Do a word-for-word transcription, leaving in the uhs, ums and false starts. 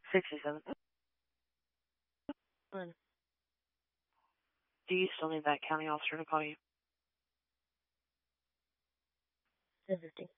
sixty-seven. When? Do you still need that county officer to call you? seven fifty.